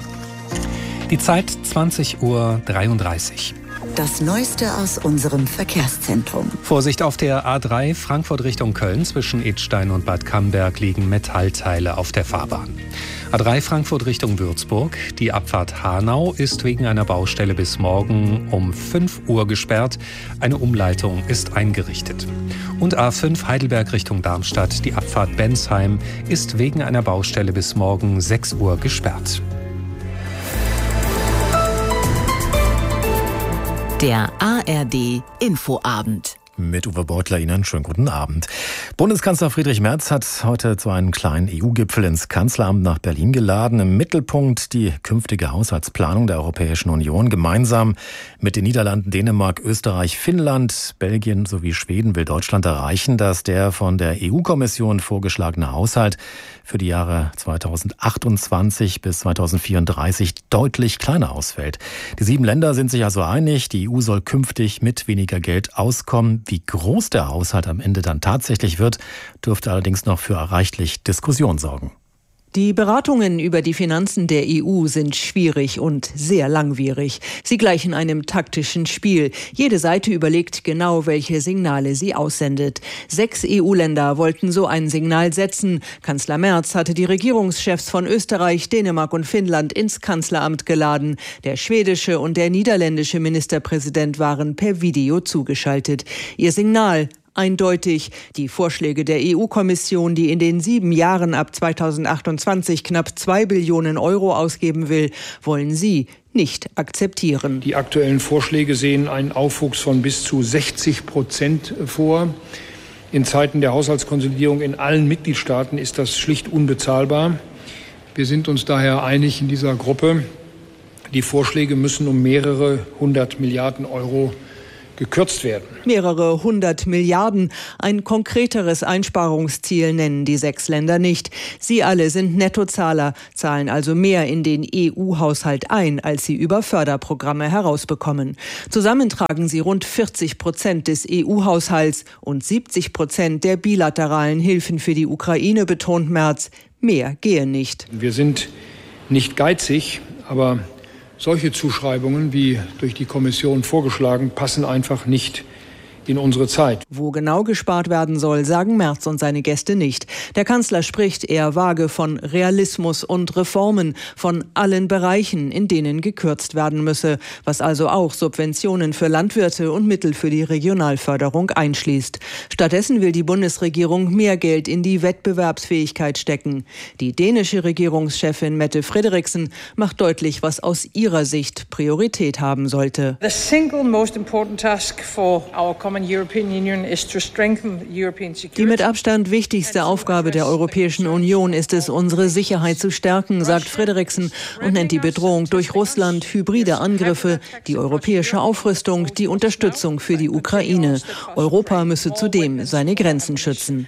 Die Zeit zwanzig Uhr dreiunddreißig. Das Neueste aus unserem Verkehrszentrum. Vorsicht auf der A drei Frankfurt Richtung Köln. Zwischen Idstein und Bad Camberg liegen Metallteile auf der Fahrbahn. A drei Frankfurt Richtung Würzburg. Die Abfahrt Hanau ist wegen einer Baustelle bis morgen um fünf Uhr gesperrt. Eine Umleitung ist eingerichtet. Und A fünf Heidelberg Richtung Darmstadt. Die Abfahrt Bensheim ist wegen einer Baustelle bis morgen sechs Uhr gesperrt. Der A R D Infoabend. Mit Uwe Beutler Ihnen schönen guten Abend. Bundeskanzler Friedrich Merz hat heute zu einem kleinen E U-Gipfel ins Kanzleramt nach Berlin geladen. Im Mittelpunkt die künftige Haushaltsplanung der Europäischen Union. Gemeinsam mit den Niederlanden, Dänemark, Österreich, Finnland, Belgien sowie Schweden will Deutschland erreichen, dass der von der E U-Kommission vorgeschlagene Haushalt für die Jahre zweitausendachtundzwanzig bis zweitausendvierunddreißig deutlich kleiner ausfällt. Die sieben Länder sind sich also einig, die E U soll künftig mit weniger Geld auskommen. Wie groß der Haushalt am Ende dann tatsächlich wird, dürfte allerdings noch für reichlich Diskussion sorgen. Die Beratungen über die Finanzen der E U sind schwierig und sehr langwierig. Sie gleichen einem taktischen Spiel. Jede Seite überlegt genau, welche Signale sie aussendet. Sechs E U-Länder wollten so ein Signal setzen. Kanzler Merz hatte die Regierungschefs von Österreich, Dänemark und Finnland ins Kanzleramt geladen. Der schwedische und der niederländische Ministerpräsident waren per Video zugeschaltet. Ihr Signal: eindeutig. Die Vorschläge der E U-Kommission, die in den sieben Jahren ab zweitausendachtundzwanzig knapp zwei Billionen Euro ausgeben will, wollen sie nicht akzeptieren. Die aktuellen Vorschläge sehen einen Aufwuchs von bis zu sechzig Prozent vor. In Zeiten der Haushaltskonsolidierung in allen Mitgliedstaaten ist das schlicht unbezahlbar. Wir sind uns daher einig in dieser Gruppe, die Vorschläge müssen um mehrere hundert Milliarden Euro gekürzt werden. Mehrere hundert Milliarden. Ein konkreteres Einsparungsziel nennen die sechs Länder nicht. Sie alle sind Nettozahler, zahlen also mehr in den E U-Haushalt ein, als sie über Förderprogramme herausbekommen. Zusammen tragen sie rund vierzig Prozent des E U-Haushalts und siebzig Prozent der bilateralen Hilfen für die Ukraine, betont Merz. Mehr gehe nicht. Wir sind nicht geizig, aber solche Zuschreibungen, wie durch die Kommission vorgeschlagen, passen einfach nicht in unsere Zeit. Wo genau gespart werden soll, sagen Merz und seine Gäste nicht. Der Kanzler spricht eher vage von Realismus und Reformen, von allen Bereichen, in denen gekürzt werden müsse, was also auch Subventionen für Landwirte und Mittel für die Regionalförderung einschließt. Stattdessen will die Bundesregierung mehr Geld in die Wettbewerbsfähigkeit stecken. Die dänische Regierungschefin Mette Frederiksen macht deutlich, was aus ihrer Sicht Priorität haben sollte. The single most important task for our Die mit Abstand wichtigste Aufgabe der Europäischen Union ist es, unsere Sicherheit zu stärken, sagt Frederiksen und nennt die Bedrohung durch Russland, hybride Angriffe, die europäische Aufrüstung, die Unterstützung für die Ukraine. Europa müsse zudem seine Grenzen schützen.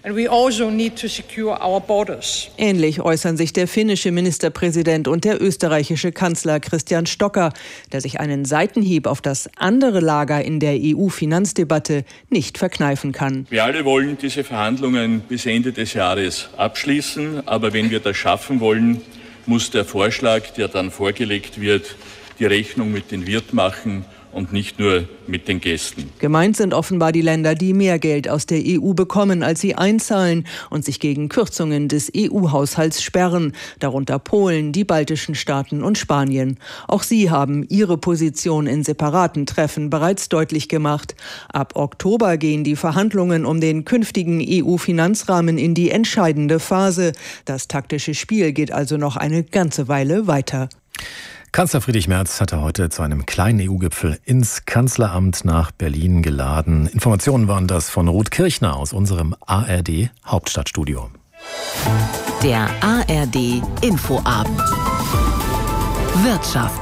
Ähnlich äußern sich der finnische Ministerpräsident und der österreichische Kanzler Christian Stocker, der sich einen Seitenhieb auf das andere Lager in der E U-Finanzdebatte nicht verkneifen kann. Wir alle wollen diese Verhandlungen bis Ende des Jahres abschließen. Aber wenn wir das schaffen wollen, muss der Vorschlag, der dann vorgelegt wird, die Rechnung mit den Wirt machen und nicht nur mit den Gästen. Gemeint sind offenbar die Länder, die mehr Geld aus der E U bekommen, als sie einzahlen und sich gegen Kürzungen des E U-Haushalts sperren, darunter Polen, die baltischen Staaten und Spanien. Auch sie haben ihre Position in separaten Treffen bereits deutlich gemacht. Ab Oktober gehen die Verhandlungen um den künftigen E U-Finanzrahmen in die entscheidende Phase. Das taktische Spiel geht also noch eine ganze Weile weiter. Kanzler Friedrich Merz hatte heute zu einem kleinen E U-Gipfel ins Kanzleramt nach Berlin geladen. Informationen waren das von Ruth Kirchner aus unserem A R D-Hauptstadtstudio. Der A R D-Infoabend. Wirtschaft.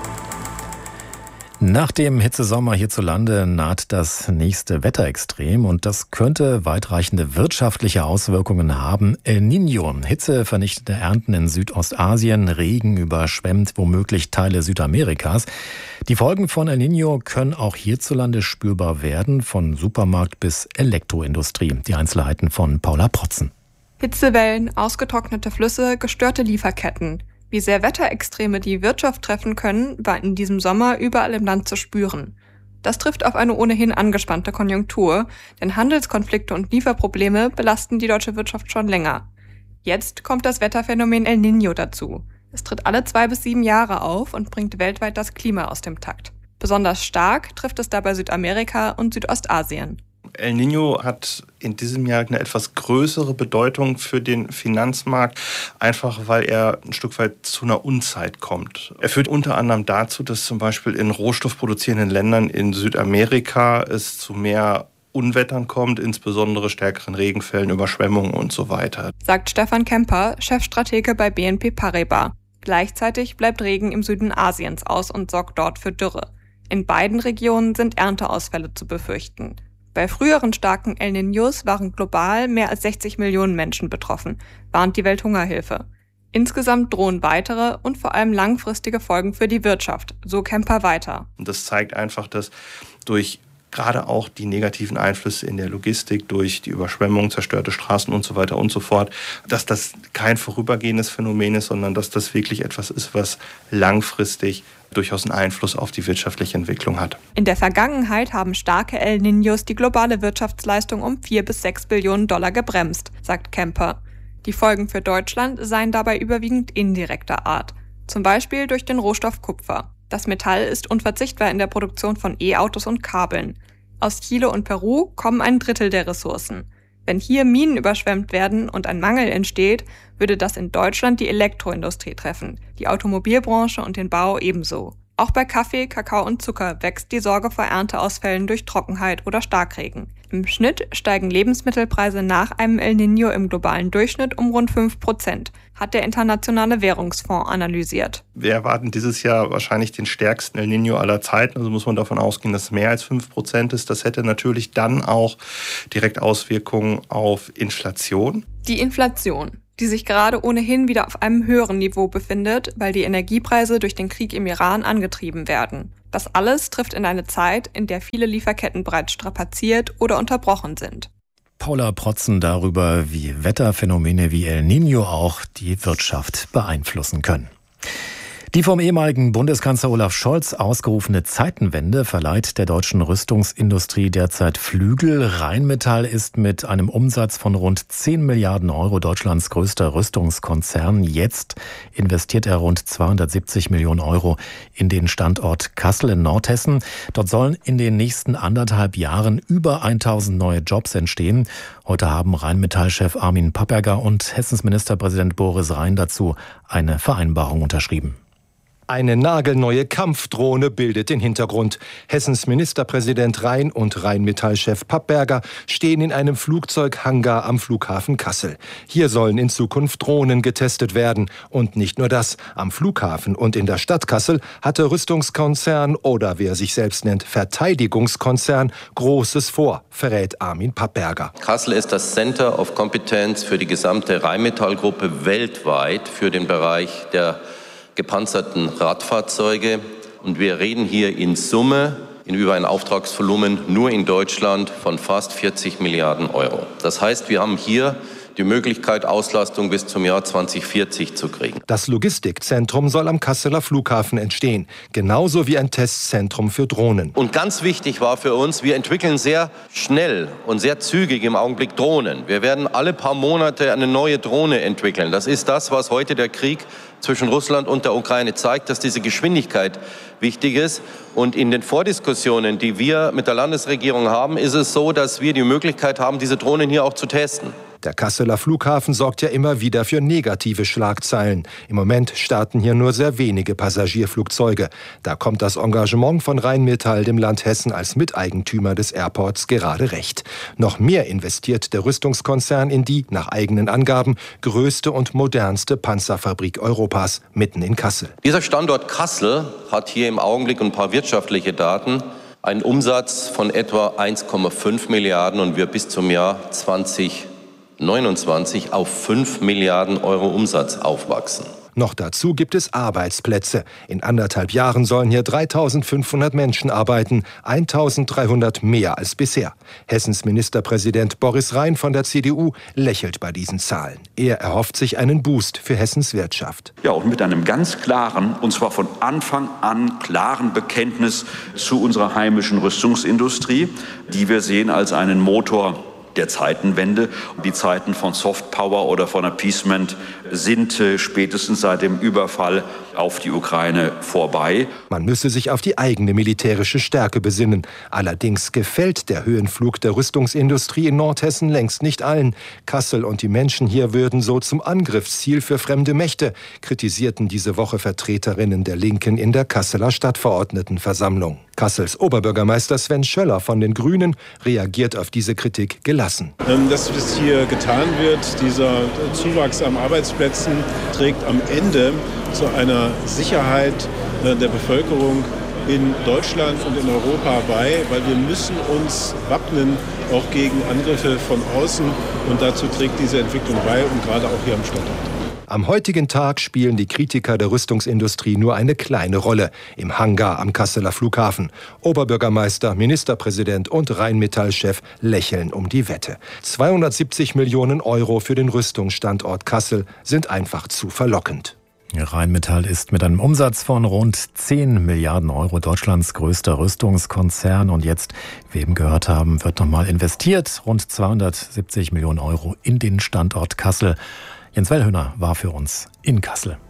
Nach dem Hitzesommer hierzulande naht das nächste Wetterextrem und das könnte weitreichende wirtschaftliche Auswirkungen haben. El Niño, hitzevernichtende Ernten in Südostasien, Regen überschwemmt womöglich Teile Südamerikas. Die Folgen von El Niño können auch hierzulande spürbar werden, von Supermarkt bis Elektroindustrie. Die Einzelheiten von Paula Protzen. Hitzewellen, ausgetrocknete Flüsse, gestörte Lieferketten. Wie sehr Wetterextreme die Wirtschaft treffen können, war in diesem Sommer überall im Land zu spüren. Das trifft auf eine ohnehin angespannte Konjunktur, denn Handelskonflikte und Lieferprobleme belasten die deutsche Wirtschaft schon länger. Jetzt kommt das Wetterphänomen El Niño dazu. Es tritt alle zwei bis sieben Jahre auf und bringt weltweit das Klima aus dem Takt. Besonders stark trifft es dabei Südamerika und Südostasien. El Niño hat in diesem Jahr eine etwas größere Bedeutung für den Finanzmarkt, einfach weil er ein Stück weit zu einer Unzeit kommt. Er führt unter anderem dazu, dass zum Beispiel in rohstoffproduzierenden Ländern in Südamerika es zu mehr Unwettern kommt, insbesondere stärkeren Regenfällen, Überschwemmungen und so weiter. Sagt Stefan Kemper, Chefstratege bei B N P Paribas. Gleichzeitig bleibt Regen im Süden Asiens aus und sorgt dort für Dürre. In beiden Regionen sind Ernteausfälle zu befürchten. Bei früheren starken El Niños waren global mehr als sechzig Millionen Menschen betroffen, warnt die Welthungerhilfe. Insgesamt drohen weitere und vor allem langfristige Folgen für die Wirtschaft, so Kemper weiter. Und das zeigt einfach, dass durch gerade auch die negativen Einflüsse in der Logistik, durch die Überschwemmung, zerstörte Straßen und so weiter und so fort, dass das kein vorübergehendes Phänomen ist, sondern dass das wirklich etwas ist, was langfristig durchaus einen Einfluss auf die wirtschaftliche Entwicklung hat. In der Vergangenheit haben starke El Niños die globale Wirtschaftsleistung um vier bis sechs Billionen Dollar gebremst, sagt Kemper. Die Folgen für Deutschland seien dabei überwiegend indirekter Art, zum Beispiel durch den Rohstoff Kupfer. Das Metall ist unverzichtbar in der Produktion von E-Autos und Kabeln. Aus Chile und Peru kommen ein Drittel der Ressourcen. Wenn hier Minen überschwemmt werden und ein Mangel entsteht, würde das in Deutschland die Elektroindustrie treffen, die Automobilbranche und den Bau ebenso. Auch bei Kaffee, Kakao und Zucker wächst die Sorge vor Ernteausfällen durch Trockenheit oder Starkregen. Im Schnitt steigen Lebensmittelpreise nach einem El Niño im globalen Durchschnitt um rund fünf Prozent, hat der Internationale Währungsfonds analysiert. Wir erwarten dieses Jahr wahrscheinlich den stärksten El Niño aller Zeiten. Also muss man davon ausgehen, dass es mehr als fünf Prozent ist. Das hätte natürlich dann auch direkt Auswirkungen auf Inflation. Die Inflation, die sich gerade ohnehin wieder auf einem höheren Niveau befindet, weil die Energiepreise durch den Krieg im Iran angetrieben werden. Das alles trifft in eine Zeit, in der viele Lieferketten bereits strapaziert oder unterbrochen sind. Paula Protzen darüber, wie Wetterphänomene wie El Niño auch die Wirtschaft beeinflussen können. Die vom ehemaligen Bundeskanzler Olaf Scholz ausgerufene Zeitenwende verleiht der deutschen Rüstungsindustrie derzeit Flügel. Rheinmetall ist mit einem Umsatz von rund zehn Milliarden Euro Deutschlands größter Rüstungskonzern. Jetzt investiert er rund zweihundertsiebzig Millionen Euro in den Standort Kassel in Nordhessen. Dort sollen in den nächsten anderthalb Jahren über tausend neue Jobs entstehen. Heute haben Rheinmetall-Chef Armin Papperger und Hessens Ministerpräsident Boris Rhein dazu eine Vereinbarung unterschrieben. Eine nagelneue Kampfdrohne bildet den Hintergrund. Hessens Ministerpräsident Rhein und Rheinmetall-Chef Papperger stehen in einem Flugzeughangar am Flughafen Kassel. Hier sollen in Zukunft Drohnen getestet werden. Und nicht nur das. Am Flughafen und in der Stadt Kassel hatte Rüstungskonzern oder wie er sich selbst nennt, Verteidigungskonzern Großes vor, verrät Armin Papperger. Kassel ist das Center of Competence für die gesamte Rheinmetall-Gruppe weltweit für den Bereich der gepanzerten Radfahrzeuge. Und wir reden hier in Summe in über ein Auftragsvolumen nur in Deutschland von fast vierzig Milliarden Euro. Das heißt, wir haben hier die Möglichkeit, Auslastung bis zum Jahr zwanzig vierzig zu kriegen. Das Logistikzentrum soll am Kasseler Flughafen entstehen, genauso wie ein Testzentrum für Drohnen. Und ganz wichtig war für uns, wir entwickeln sehr schnell und sehr zügig im Augenblick Drohnen. Wir werden alle paar Monate eine neue Drohne entwickeln. Das ist das, was heute der Krieg zwischen Russland und der Ukraine zeigt, dass diese Geschwindigkeit wichtig ist. Und in den Vordiskussionen, die wir mit der Landesregierung haben, ist es so, dass wir die Möglichkeit haben, diese Drohnen hier auch zu testen. Der Kasseler Flughafen sorgt ja immer wieder für negative Schlagzeilen. Im Moment starten hier nur sehr wenige Passagierflugzeuge. Da kommt das Engagement von Rheinmetall dem Land Hessen als Miteigentümer des Airports gerade recht. Noch mehr investiert der Rüstungskonzern in die, nach eigenen Angaben, größte und modernste Panzerfabrik Europas mitten in Kassel. Dieser Standort Kassel hat hier im Augenblick ein paar wirtschaftliche Daten. Einen Umsatz von etwa eins Komma fünf Milliarden und wir bis zum Jahr zwanzig neunundzwanzig auf fünf Milliarden Euro Umsatz aufwachsen. Noch dazu gibt es Arbeitsplätze. In anderthalb Jahren sollen hier dreitausendfünfhundert Menschen arbeiten, eintausenddreihundert mehr als bisher. Hessens Ministerpräsident Boris Rhein von der C D U lächelt bei diesen Zahlen. Er erhofft sich einen Boost für Hessens Wirtschaft. Ja, und mit einem ganz klaren, und zwar von Anfang an klaren Bekenntnis zu unserer heimischen Rüstungsindustrie, die wir sehen als einen Motor der Zeitenwende. Die Zeiten von Softpower oder von Appeasement sind äh, spätestens seit dem Überfall auf die Ukraine vorbei. Man müsse sich auf die eigene militärische Stärke besinnen. Allerdings gefällt der Höhenflug der Rüstungsindustrie in Nordhessen längst nicht allen. Kassel und die Menschen hier würden so zum Angriffsziel für fremde Mächte, kritisierten diese Woche Vertreterinnen der Linken in der Kasseler Stadtverordnetenversammlung. Kassels Oberbürgermeister Sven Schöller von den Grünen reagiert auf diese Kritik gelassen. Das, was hier getan wird, dieser Zuwachs an Arbeitsplätzen, trägt am Ende zu einer Sicherheit der Bevölkerung in Deutschland und in Europa bei, weil wir müssen uns wappnen, auch gegen Angriffe von außen. Und dazu trägt diese Entwicklung bei und gerade auch hier am Standort. Am heutigen Tag spielen die Kritiker der Rüstungsindustrie nur eine kleine Rolle im Hangar am Kasseler Flughafen. Oberbürgermeister, Ministerpräsident und Rheinmetall-Chef lächeln um die Wette. zweihundertsiebzig Millionen Euro für den Rüstungsstandort Kassel sind einfach zu verlockend. Rheinmetall ist mit einem Umsatz von rund zehn Milliarden Euro Deutschlands größter Rüstungskonzern. Und jetzt, wie wir eben gehört haben, wird nochmal investiert. Rund zweihundertsiebzig Millionen Euro in den Standort Kassel. Jens Wellhöhner war für uns in Kassel.